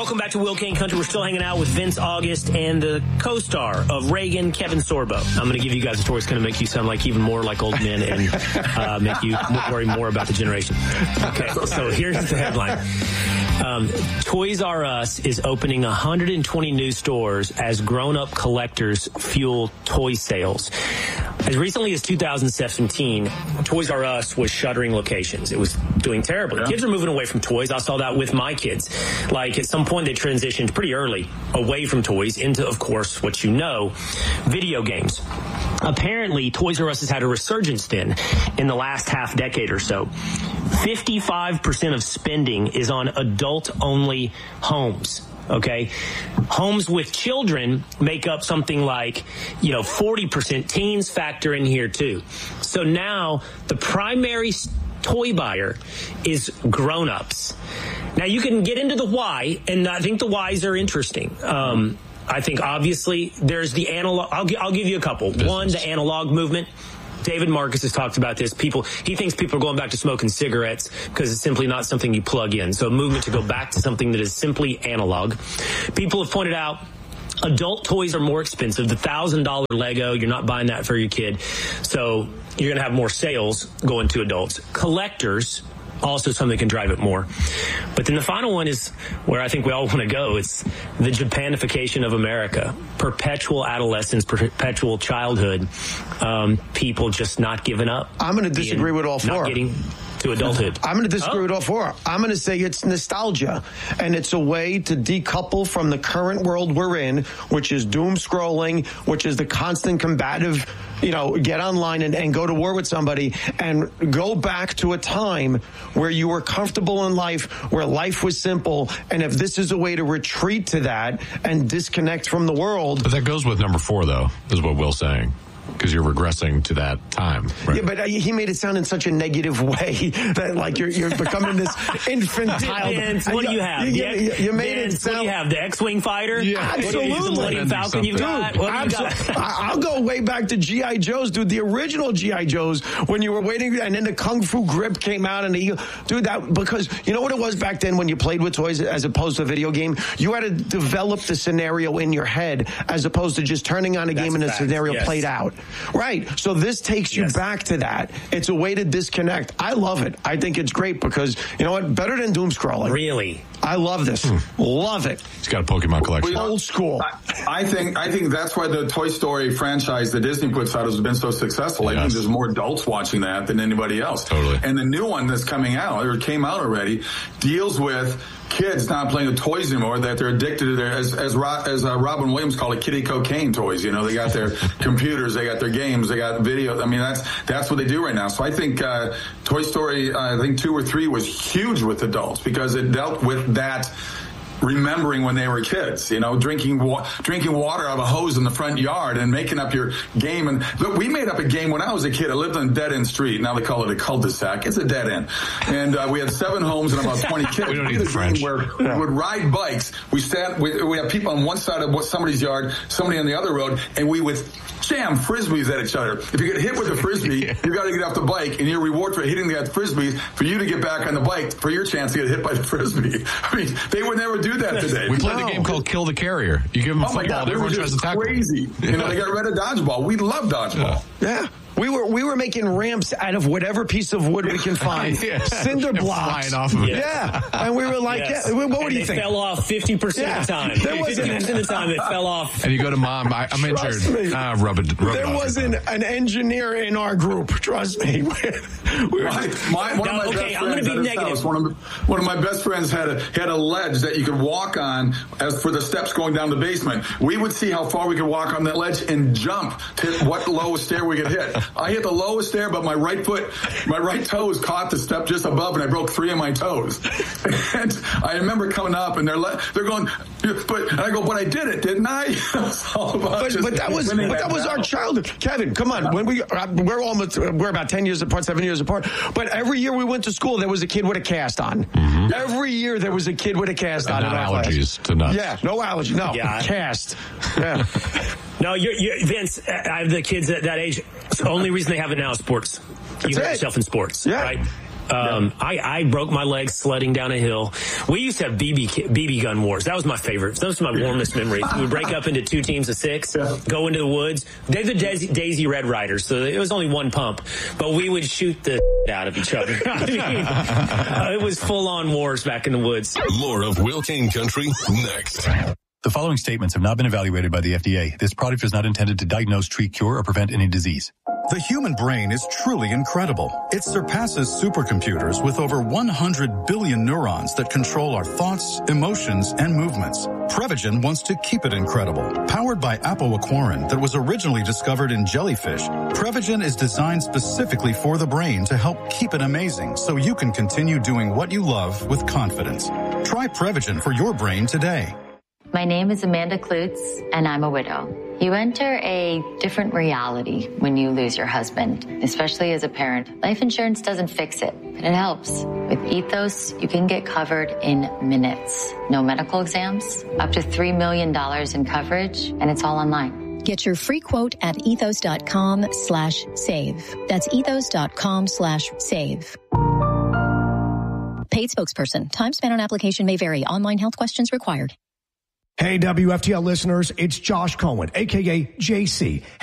Welcome back to Will King Country. We're still hanging out with Vince August and the co-star of Reagan, Kevin Sorbo. I'm going to give you guys a story that's going to make you sound like even more like old men and make you worry more about the generation. Okay, so here's the headline. Toys R Us is opening 120 new stores as grown-up collectors fuel toy sales. As recently as 2017, Toys R Us was shuttering locations. It was doing terribly. Kids are moving away from toys. I saw that with my kids. Like, at some point, they transitioned pretty early away from toys into, of course, what you know, video games. Apparently, Toys R Us has had a resurgence then in the last half decade or so. 55% of spending is on adult-only homes. Okay. Homes with children make up something like, 40%. Teens factor in here too. So now the primary toy buyer is grown-ups. Now you can get into the why, and I think the whys are interesting. I think obviously there's the analog. I'll give you a couple. Business. One, the analog movement. David Marcus has talked about this. He thinks people are going back to smoking cigarettes because it's simply not something you plug in. So a movement to go back to something that is simply analog. People have pointed out adult toys are more expensive. The $1,000 Lego, you're not buying that for your kid. So you're going to have more sales going to adults. Collectors, also something that can drive it more. But then the final one is where I think we all want to go. It's the Japanification of America. Perpetual adolescence, perpetual childhood. People just not giving up. I'm going to disagree with all four. Not getting to adulthood. I'm going to disagree with all four. I'm going to say it's nostalgia, and it's a way to decouple from the current world we're in, which is doom scrolling, which is the constant combative, get online and go to war with somebody, and go back to a time where you were comfortable in life, where life was simple. And if this is a way to retreat to that and disconnect from the world. But that goes with number 4, though, is what Will's saying. Because you're regressing to that time. Right? Yeah, but he made it sound in such a negative way that, like, you're becoming this infantile. Vince, what do you have? You made it sound. What do you have? The X-Wing fighter? Yeah, absolutely. Millennium Falcon you've got? I'll go way back to G.I. Joes, dude. The original G.I. Joes, when you were waiting, and then the Kung Fu Grip came out, and because you know what it was back then when you played with toys as opposed to a video game? You had to develop the scenario in your head as opposed to just turning on a game and the scenario played out. Right. So this takes you back to that. It's a way to disconnect. I love it. I think it's great because, you know what? Better than doom scrolling. Really? I love this. Love it. He's got a Pokemon collection. Old school. I think that's why the Toy Story franchise that Disney puts out has been so successful. I think there's more adults watching that than anybody else. Totally. And the new one that's coming out, or came out already, deals with kids not playing with toys anymore, that they're addicted to their, as Robin Williams called it, kiddie cocaine toys. They got their computers, they got their games, they got video. I mean, that's what they do right now. So I think Toy Story, I think 2 or 3 was huge with adults because it dealt with that. Remembering when they were kids, drinking water out of a hose in the front yard and making up your game. And look, we made up a game when I was a kid. I lived on a dead-end street. Now they call it a cul-de-sac. It's a dead end. And we had 7 homes and about 20 kids. We don't need the French. Where we would ride bikes. We have people on one side of somebody's yard, somebody on the other road, and we would jam frisbees at each other. If you get hit with a frisbee, you got to get off the bike, and your reward for hitting that frisbee is for you to get back on the bike for your chance to get hit by the frisbee. I mean, they would never do that today. We played a game called Kill the Carrier. You give them a football, and everyone tries to tackle. Crazy. They got rid of dodgeball. We love dodgeball. Yeah. We were making ramps out of whatever piece of wood we can find. Cinder blocks. Flying off of it. Yeah. And we were like, what do you think? They fell off 50% of the time. 50% of the time it fell off. And you go to Mom, I'm injured. Rub it there wasn't an engineer in our group. Trust me. One of my best I'm going to be negative. One of my best friends had a ledge that you could walk on as for the steps going down the basement. We would see how far we could walk on that ledge and jump to what lowest stair we could hit. I hit the lowest stair, but my right toes caught the step just above, and I broke 3 of my toes. And I remember coming up, and they're going, and I go, but I did it, didn't I? But that was our childhood. Kevin, come on. When we're about 10 years apart, 7 years apart. But every year we went to school, there was a kid with a cast on. Mm-hmm. Every year there was a kid with a cast on. No allergies to nuts. Yeah, no allergies. No, cast. Yeah. No, you're Vince. I have the kids at that age. The only reason they have it now is sports. You hurt yourself in sports, right? I broke my leg sledding down a hill. We used to have BB gun wars. That was my favorite. Those are my warmest memories. We would break up into 2 teams of 6, go into the woods. They're the Daisy Red Riders, so it was only one pump, but we would shoot the out of each other. I mean, it was full-on wars back in the woods. More of Will Kane Country next. The following statements have not been evaluated by the FDA. This product is not intended to diagnose, treat, cure, or prevent any disease. The human brain is truly incredible. It surpasses supercomputers with over 100 billion neurons that control our thoughts, emotions, and movements. Prevagen wants to keep it incredible. Powered by apoaquarin that was originally discovered in jellyfish, Prevagen is designed specifically for the brain to help keep it amazing so you can continue doing what you love with confidence. Try Prevagen for your brain today. My name is Amanda Klutz, and I'm a widow. You enter a different reality when you lose your husband, especially as a parent. Life insurance doesn't fix it, but it helps. With Ethos, you can get covered in minutes. No medical exams, up to $3 million in coverage, and it's all online. Get your free quote at ethos.com/save. That's ethos.com/save. Paid spokesperson. Time spent on application may vary. Online health questions required. Hey, WFTL listeners, it's Josh Cohen, a.k.a. JC.